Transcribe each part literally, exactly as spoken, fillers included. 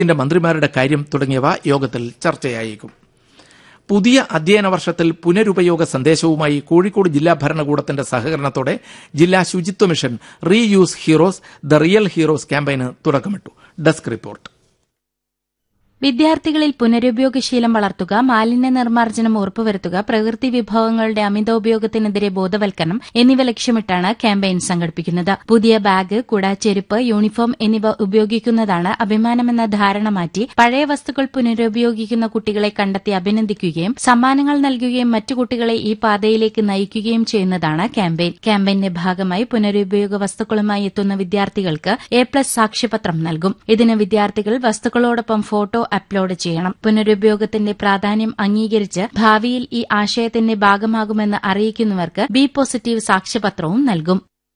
ിന്റെ മന്ത്രിമാരുടെ കാര്യം തുടങ്ങിയവ യോഗത്തിൽ ചർച്ചയായേക്കും. പുതിയ അധ്യയന വർഷത്തിൽ പുനരുപയോഗ സന്ദേശവുമായി കോഴിക്കോട് ജില്ലാ ഭരണകൂടത്തിന്റെ സഹകരണത്തോടെ ജില്ലാ ശുചിത്വ mission re use heroes the real heroes ക്യാമ്പയിന് തുടക്കമിട്ടു. Desk report. വിദ്യാർത്ഥികളിൽ പുനരുപയോഗശീലം വളർത്തുക, മാലിന്യ നിർമ്മാർജ്ജനം ഉറപ്പുവരുത്തുക, പ്രകൃതി വിഭവങ്ങളുടെ അമിതോപയോഗത്തിനെതിരെ ബോധവൽക്കരണം എന്നിവ ലക്ഷ്യമിട്ടാണ് ക്യാമ്പയിൻ സംഘടിപ്പിക്കുന്നത്. പുതിയ ബാഗ്, കുട, ചെരുപ്പ്, യൂണിഫോം എന്നിവ ഉപയോഗിക്കുന്നതാണ് അഭിമാനമെന്ന ധാരണ മാറ്റി പഴയ വസ്തുക്കൾ പുനരുപയോഗിക്കുന്ന കുട്ടികളെ കണ്ടെത്തി അഭിനന്ദിക്കുകയും സമ്മാനങ്ങൾ നൽകുകയും മറ്റു കുട്ടികളെ ഈ പാതയിലേക്ക് നയിക്കുകയും ചെയ്യുന്നതാണ് ക്യാമ്പയിൻ. ക്യാമ്പയിന്റെ ഭാഗമായി പുനരുപയോഗ വസ്തുക്കളുമായി എത്തുന്ന വിദ്യാർത്ഥികൾക്ക് എ പ്ലസ് സാക്ഷ്യപത്രം നൽകും. ഇതിന് വിദ്യാർത്ഥികൾ വസ്തുക്കളോടൊപ്പം ഫോട്ടോ അപ്ലോഡ് ചെയ്യണം. പുനരുപയോഗത്തിന്റെ പ്രാധാന്യം അംഗീകരിച്ച് ഭാവിയിൽ ഈ ആശയത്തിന്റെ ഭാഗമാകുമെന്ന് അറിയിക്കുന്നവർക്ക് ബി പോസിറ്റീവ് സാക്ഷ്യപത്രവും നൽകും.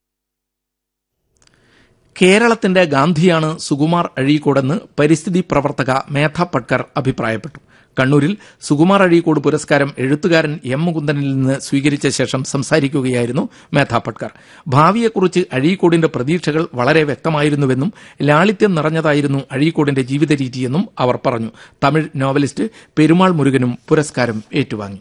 കേരളത്തിന്റെ ഗാന്ധിയാണ് സുകുമാർ അഴീക്കോടെന്ന് പരിസ്ഥിതി പ്രവർത്തക മേധ പട്കർ അഭിപ്രായപ്പെട്ടു. കണ്ണൂരിൽ സുകുമാർ അഴീക്കോട് പുരസ്കാരം എഴുത്തുകാരൻ എം മുകുന്ദനിൽ നിന്ന് സ്വീകരിച്ച ശേഷം സംസാരിക്കുകയായിരുന്നു മേധ പട്കർ. ഭാവിയെക്കുറിച്ച് അഴീക്കോടിന്റെ പ്രതീക്ഷകൾ വളരെ വ്യക്തമായിരുന്നുവെന്നും ലാളിത്യം നിറഞ്ഞതായിരുന്നു അഴീക്കോടിന്റെ ജീവിത രീതിയെന്നും അവർ പറഞ്ഞു. തമിഴ് നോവലിസ്റ്റ് പെരുമാൾ മുരുകനും പുരസ്കാരം ഏറ്റുവാങ്ങി.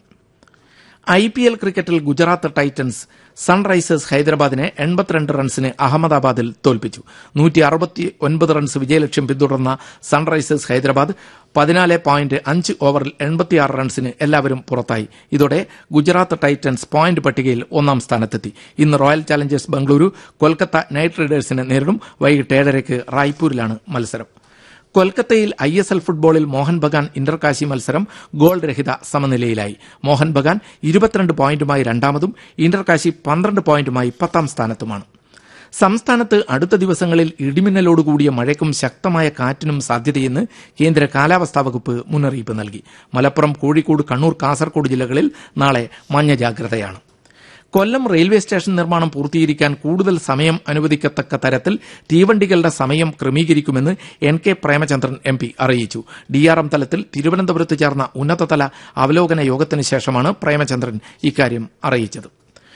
ഐ പി എൽ ക്രിക്കറ്റിൽ ഗുജറാത്ത് ടൈറ്റൻസ് സൺറൈസേഴ്സ് ഹൈദരാബാദിനെ എൺപത്തിരണ്ട് റൺസിന് അഹമ്മദാബാദിൽ തോൽപ്പിച്ചു. നൂറ്റി അറുപത്തി ഒൻപത് റൺസ് വിജയലക്ഷ്യം പിന്തുടർന്ന സൺറൈസേഴ്സ് ഹൈദരാബാദ് പതിനാല് പോയിന്റ് അഞ്ച് ഓവറിൽ എൺപത്തിയാറ് റൺസിന് എല്ലാവരും പുറത്തായി. ഇതോടെ ഗുജറാത്ത് ടൈറ്റൻസ് പോയിന്റ് പട്ടികയിൽ ഒന്നാം സ്ഥാനത്തെത്തി. ഇന്ന് royal Challengers Bengaluru Kolkata night റൈഡേഴ്സിനെ നേരിടും. വൈകിട്ട് ഏഴരയ്ക്ക് റായ്പൂരിലാണ് മത്സരം. കൊൽക്കത്തയിൽ ഐ എസ് എൽ ഫുട്ബോളിൽ മോഹൻ ബഗാൻ ഇന്റർകാശി മത്സരം ഗോൾ രഹിത സമനിലയിലായി. മോഹൻ ബഗാൻ ഇരുപത്തിരണ്ട് പോയിന്റുമായി രണ്ടാമതും ഇന്റർകാശി പന്ത്രണ്ട് പോയിന്റുമായി പത്താം സ്ഥാനത്തുമാണ്. സംസ്ഥാനത്ത് അടുത്ത ദിവസങ്ങളിൽ ഇടിമിന്നലോടുകൂടിയ മഴയ്ക്കും ശക്തമായ കാറ്റിനും സാധ്യതയെന്ന് കേന്ദ്ര കാലാവസ്ഥാ വകുപ്പ് മുന്നറിയിപ്പ് നൽകി. മലപ്പുറം, കോഴിക്കോട്, കണ്ണൂർ, കാസർകോട് ജില്ലകളിൽ നാളെ മഞ്ഞ ജാഗ്രതയാണ്. കൊല്ലം റെയിൽവേ സ്റ്റേഷൻ നിർമ്മാണം പൂർത്തീകരിക്കാൻ കൂടുതൽ സമയം അനുവദിക്കത്തക്ക തരത്തിൽ തീവണ്ടികളുടെ സമയം ക്രമീകരിക്കുമെന്ന് N K Premachandran M P അറിയിച്ചു. ഡി ആർ എം തലത്തിൽ തിരുവനന്തപുരത്ത് ചേർന്ന ഉന്നതതല അവലോകന യോഗത്തിന് ശേഷമാണ് പ്രേമചന്ദ്രൻ ഇക്കാര്യം അറിയിച്ചത്.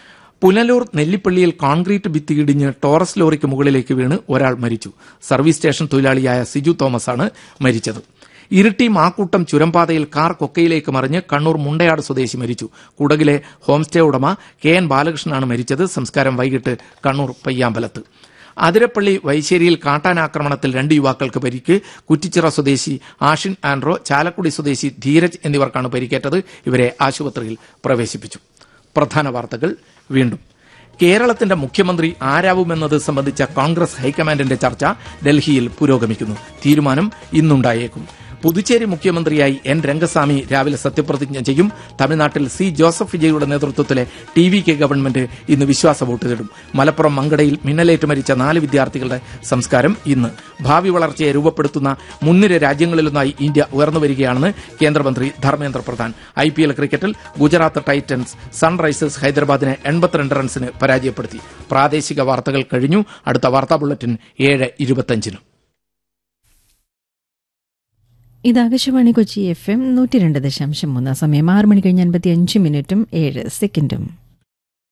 പുനലൂർ നെല്ലിപ്പള്ളിയിൽ കോൺക്രീറ്റ് ഭിത്തി ഇടിഞ്ഞ് ടോറസ് ലോറിക്ക് മുകളിലേക്ക് വീണ് ഒരാൾ മരിച്ചു. സർവീസ് സ്റ്റേഷൻ തൊഴിലാളിയായ സിജു തോമസാണ് മരിച്ചത്. ഇരിട്ടി മാക്കൂട്ടം ചുരംപാതയിൽ കാർ കൊക്കയിലേക്ക് മറിഞ്ഞ് കണ്ണൂർ മുണ്ടയാട് സ്വദേശി മരിച്ചു. കുടകിലെ ഹോംസ്റ്റേ ഉടമ കെ എൻ ബാലകൃഷ്ണനാണ് മരിച്ചത്. സംസ്കാരം വൈകിട്ട് കണ്ണൂർ പയ്യാമ്പലത്ത്. അതിരപ്പള്ളി വൈശ്ശേരിയിൽ കാട്ടാനാക്രമണത്തിൽ രണ്ട് യുവാക്കൾക്ക് പരിക്ക്. കുറ്റിച്ചിറ സ്വദേശി ആഷിൻ ആൻഡ്രോ, ചാലക്കുടി സ്വദേശി ധീരജ് എന്നിവർക്കാണ് പരിക്കേറ്റത്. ഇവരെ ആശുപത്രിയിൽ പ്രവേശിപ്പിച്ചു. പ്രധാന വാർത്തകൾ വീണ്ടും. കേരളത്തിന്റെ മുഖ്യമന്ത്രി ആരാവുമെന്നത് സംബന്ധിച്ച കോൺഗ്രസ് ഹൈക്കമാൻഡിന്റെ ചർച്ച ഡൽഹിയിൽ പുരോഗമിക്കുന്നു. തീരുമാനം ഇന്നുണ്ടായേക്കും. പുതുച്ചേരി മുഖ്യമന്ത്രിയായി എൻ രംഗസ്വാമി രാവിലെ സത്യപ്രതിജ്ഞ ചെയ്യും. തമിഴ്നാട്ടിൽ സി ജോസഫ് വിജയുടെ നേതൃത്വത്തിലെ ടി വി കെ ഗവൺമെന്റ് ഇന്ന് വിശ്വാസ വോട്ട് തേടും. മലപ്പുറം മങ്കടയിൽ മിന്നലേറ്റ് മരിച്ച നാല് വിദ്യാർത്ഥികളുടെ സംസ്കാരം ഇന്ന്. ഭാവി വളർച്ചയെ രൂപപ്പെടുത്തുന്ന മുൻനിര രാജ്യങ്ങളിലൊന്നായി ഇന്ത്യ ഉയർന്നുവരികയാണെന്ന് കേന്ദ്രമന്ത്രി Dharmendra Pradhan. I P L ക്രിക്കറ്റിൽ ഗുജറാത്ത് ടൈറ്റൻസ് സൺറൈസേഴ്സ് ഹൈദരാബാദിനെ എൺപത്തിരണ്ട് റൺസിന് പരാജയപ്പെടുത്തി. പ്രാദേശിക വാർത്തകൾ കഴിഞ്ഞു. അടുത്ത വാർത്താ ബുള്ളറ്റിൻ ഏഴ് ഇരുപത്തിയഞ്ചിന്. ഇത് ആകാശവാണി കൊച്ചി എഫ് എം നൂറ്റി രണ്ട് ദശാംശം മൂന്ന്. സമയം ആറ് മണി കഴിഞ്ഞ് അൻപത്തി അഞ്ച് മിനിറ്റും ഏഴ് സെക്കൻഡും.